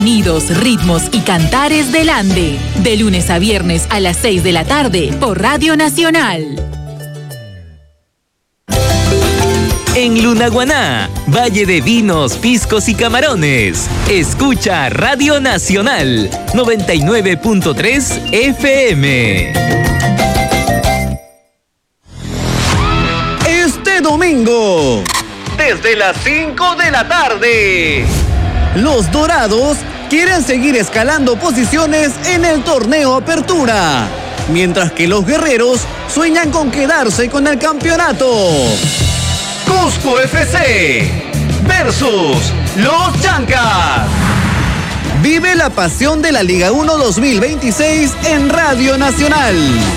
Sonidos, ritmos y cantares del Ande. De lunes a viernes a las 6 de la tarde por Radio Nacional. En Lunaguaná, Valle de Vinos, Piscos y Camarones. Escucha Radio Nacional 99.3 FM. Este domingo, desde las 5 de la tarde, los Dorados quieren seguir escalando posiciones en el torneo Apertura, mientras que los Guerreros sueñan con quedarse con el campeonato. Cusco FC versus los Chancas. Vive la pasión de la Liga 1 2026 en Radio Nacional.